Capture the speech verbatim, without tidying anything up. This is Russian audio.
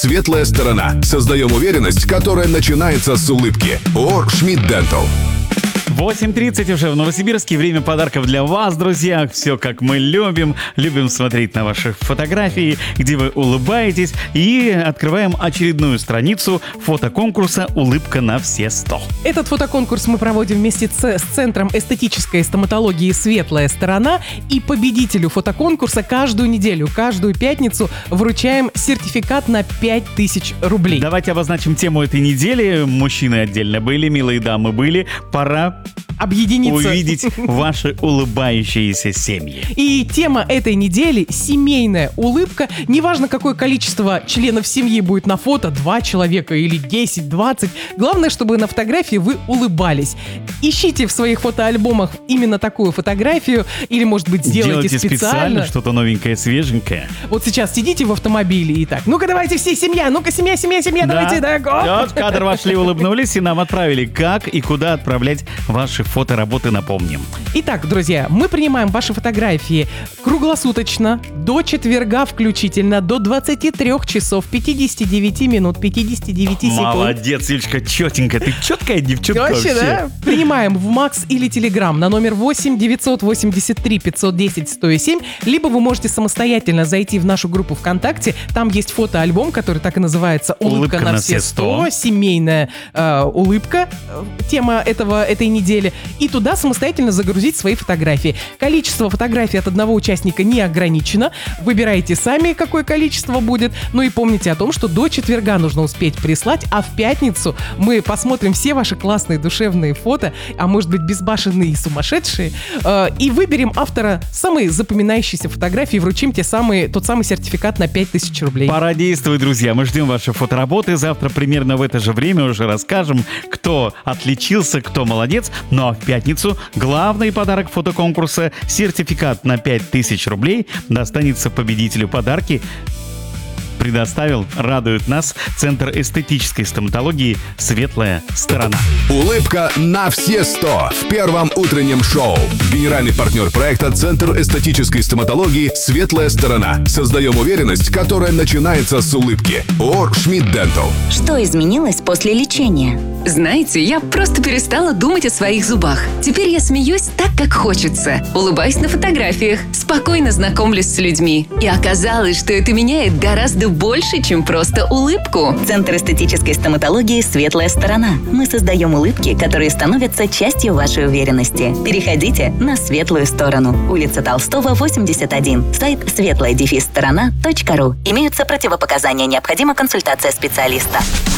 Светлая сторона. Создаем уверенность, которая начинается с улыбки. ООО «Шмидт Дентал». восемь тридцать уже в Новосибирске. Время подарков для вас, друзья. Все как мы любим. Любим смотреть на ваши фотографии, где вы улыбаетесь. И открываем очередную страницу фотоконкурса «Улыбка на все сто». Этот фотоконкурс мы проводим вместе с, с Центром эстетической стоматологии «Светлая сторона». И победителю фотоконкурса каждую неделю, каждую пятницу вручаем сертификат на пять тысяч рублей. Давайте обозначим тему этой недели. Мужчины отдельно были, милые дамы были. Пора объединиться, увидеть ваши улыбающиеся семьи. И тема этой недели — семейная улыбка. Неважно, какое количество членов семьи будет на фото, два человека или десять, двадцать. Главное, чтобы на фотографии вы улыбались. Ищите в своих фотоальбомах именно такую фотографию, или, может быть, сделайте Делайте специально. специально что-то новенькое, свеженькое. Вот сейчас сидите в автомобиле и так: ну-ка давайте все, семья, ну-ка семья, семья, семья, Да. давайте, да, го. Вот в кадр вошли, улыбнулись и нам отправили, как и куда отправлять ваши фотоработы, напомним. Итак, друзья, мы принимаем ваши фотографии круглосуточно, до четверга включительно, до двадцати трёх часов пятидесяти девяти минут пятидесяти девяти секунд. Молодец, Юлечка, четенько. Ты четкая девчонка Точно, вообще. да? Принимаем в Макс или Телеграм на номер восемь девятьсот восемьдесят три пятьсот десять сто семь, либо вы можете самостоятельно зайти в нашу группу ВКонтакте. Там есть фотоальбом, который так и называется «Улыбка, Улыбка на, на все все сто», сто. семейная э, улыбка, э, тема этого, этой недели. И туда самостоятельно загрузить свои фотографии. Количество фотографий от одного участника не ограничено. Выбирайте сами, какое количество будет. Ну и помните о том, что до четверга нужно успеть прислать, а в пятницу мы посмотрим все ваши классные душевные фото, а может быть безбашенные и сумасшедшие, э, и выберем автора самой запоминающейся фотографии и вручим те самые, тот самый сертификат на пять тысяч рублей. Пора действовать, друзья. Мы ждем ваши фотоработы. Завтра примерно в это же время уже расскажем, кто отличился, кто молодец. Ну а в пятницу главный подарок фотоконкурса — сертификат на пять тысяч рублей достанется победителю. Подарки предоставил, радует нас Центр эстетической стоматологии «Светлая сторона». Улыбка на все сто в первом утреннем шоу. Генеральный партнер проекта Центр эстетической стоматологии «Светлая сторона». Создаем уверенность, которая начинается с улыбки. ООО «Шмидт Дентал». Что изменилось после лечения? Знаете, я просто перестала думать о своих зубах. Теперь я смеюсь так, как хочется. Улыбаюсь на фотографиях, спокойно знакомлюсь с людьми. И оказалось, что это меняет гораздо больше, чем просто улыбку. Центр эстетической стоматологии «Светлая сторона». Мы создаем улыбки, которые становятся частью вашей уверенности. Переходите на светлую сторону. Улица Толстого, восемьдесят один. Сайт светлая сторона точка ру. Имеются противопоказания. Необходима консультация специалиста.